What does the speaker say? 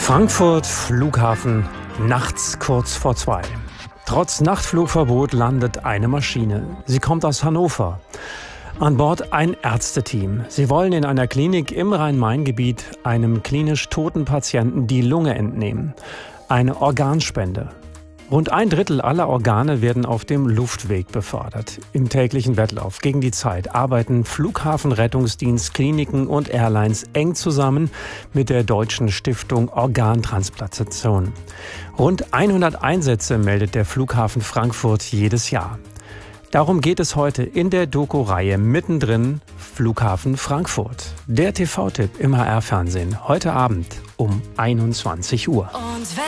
Frankfurt Flughafen, nachts kurz vor 2. Trotz Nachtflugverbot landet eine Maschine. Sie kommt aus Hannover. An Bord ein Ärzteteam. Sie wollen in einer Klinik im Rhein-Main-Gebiet einem klinisch toten Patienten die Lunge entnehmen. Eine Organspende. Rund 1/3 aller Organe werden auf dem Luftweg befördert. Im täglichen Wettlauf gegen die Zeit arbeiten Flughafenrettungsdienst, Kliniken und Airlines eng zusammen mit der Deutschen Stiftung Organtransplantation. Rund 100 Einsätze meldet der Flughafen Frankfurt jedes Jahr. Darum geht es heute in der Doku-Reihe Mittendrin Flughafen Frankfurt. Der TV-Tipp im HR-Fernsehen heute Abend um 21 Uhr.